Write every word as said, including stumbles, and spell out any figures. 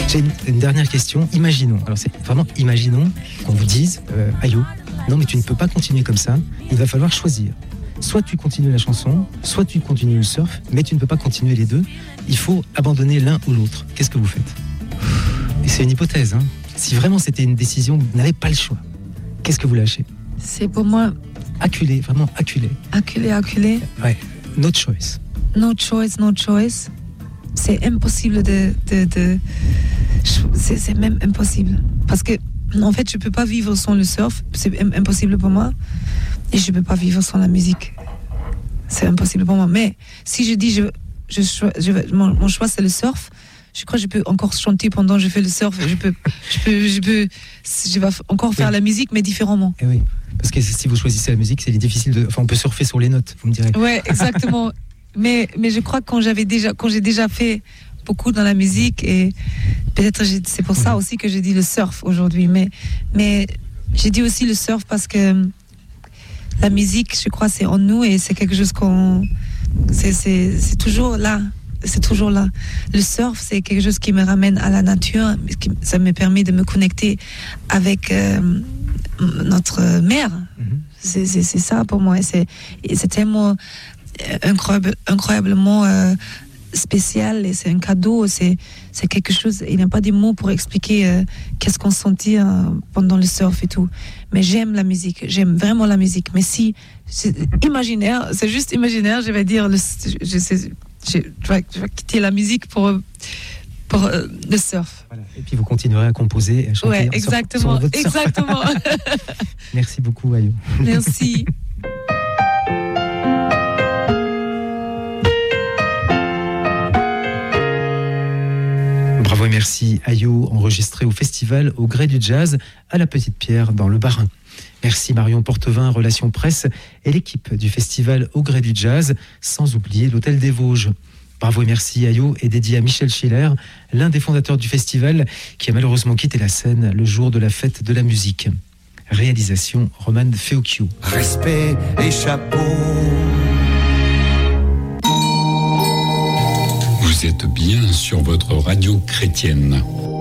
J'ai une, une dernière question. Imaginons, alors c'est vraiment imaginons qu'on vous dise, euh, Ayo, non mais tu ne peux pas continuer comme ça, il va falloir choisir. Soit tu continues la chanson, soit tu continues le surf, mais tu ne peux pas continuer les deux. Il faut abandonner l'un ou l'autre. Qu'est-ce que vous faites ? Et c'est une hypothèse, hein. Si vraiment c'était une décision, vous n'avez pas le choix. Qu'est-ce que vous lâchez ? C'est pour moi... Acculé, vraiment acculé. Acculé, acculé. Ouais, no choice. No choice, no choice. C'est impossible de... de, de... C'est, c'est même impossible. Parce que, en fait, je ne peux pas vivre sans le surf. C'est impossible pour moi. Et je ne peux pas vivre sans la musique. C'est impossible pour moi. Mais si je dis, je, je, je, mon, mon choix, c'est le surf, je crois que je peux encore chanter pendant que je fais le surf. Je peux, je peux, je peux, je vais encore faire oui. la musique, mais différemment. Et oui, parce que si vous choisissez la musique, c'est difficile de. Enfin, on peut surfer sur les notes, vous me direz. Ouais, exactement. mais, mais je crois que quand j'avais déjà, quand j'ai déjà fait beaucoup dans la musique, et peut-être c'est pour ça aussi que j'ai dit le surf aujourd'hui. Mais, mais j'ai dit aussi le surf parce que la musique, je crois, c'est en nous et c'est quelque chose qu'on, c'est, c'est, c'est toujours là. C'est toujours là. Le surf, c'est quelque chose qui me ramène à la nature. Ça me permet de me connecter avec euh, notre mère. Mm-hmm. C'est, c'est, c'est ça pour moi. Et c'est, et c'est tellement incroyable, incroyablement euh, spécial. Et c'est un cadeau. C'est, c'est quelque chose. Il n'y a pas des mots pour expliquer euh, qu'est-ce qu'on sentit euh, pendant le surf et tout. Mais j'aime la musique. J'aime vraiment la musique. Mais si c'est imaginaire, c'est juste imaginaire, je vais dire. Le, je sais. Je vais, je vais quitter la musique pour, pour euh, le surf. Voilà. Et puis vous continuerez à composer et à chanter. Ouais, exactement, sur, sur votre exactement. Merci beaucoup, Ayo. Merci. Bravo et merci, Ayo, enregistré au festival Au Gré du Jazz à la Petite Pierre dans le Bas-Rhin. Merci Marion Portevin, Relations Presse et l'équipe du festival Au Gré du Jazz, sans oublier l'Hôtel des Vosges. Bravo et merci Ayo est dédié à Michel Schiller, l'un des fondateurs du festival qui a malheureusement quitté la scène le jour de la fête de la musique. Réalisation Roman Feocchio. Respect et chapeau. Vous êtes bien sur votre radio chrétienne.